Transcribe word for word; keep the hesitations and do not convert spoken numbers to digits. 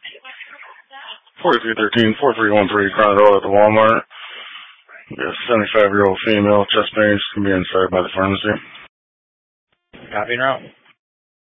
forty-three thirteen, four three one three, Coronado at the Walmart. A seventy-five-year-old female, chest pains, can be inside by the pharmacy. Copy and route.